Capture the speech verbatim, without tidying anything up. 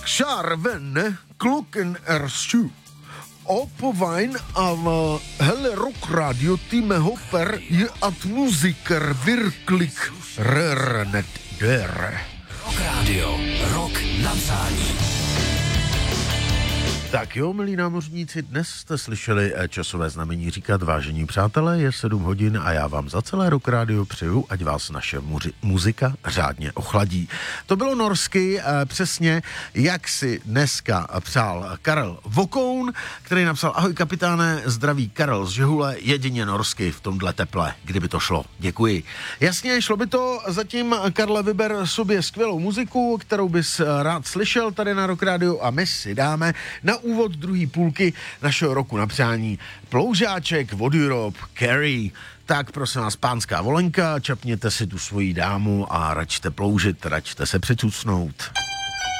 Skärven, klokken är sju. Och på vägen av uh, hela rockradiotimme hoppas jag att musiker verkligen rörandet dör. Rockradio, rock na přání. Tak jo, milí námořníci, dnes jste slyšeli časové znamení říkat, vážení přátelé, je sedm hodin a já vám za celé Rock Radio přeju, ať vás naše muži- muzika řádně ochladí. To bylo norsky, eh, přesně jak si dneska přál Karel Vokoun, který napsal: ahoj kapitáne, zdraví Karel z Žehule, jedině norsky v tomhle teple, kdyby to šlo. Děkuji. Jasně, šlo by to, zatím Karle vyber sobě skvělou muziku, kterou bys rád slyšel tady na Rock Radio a my si dáme na úvod druhé půlky našeho roku na přání Ploužáček od Europe, Carrie. Tak prosím vás, pánská volenka, čapněte si tu svoji dámu a račte ploužit, račte se přicucnout.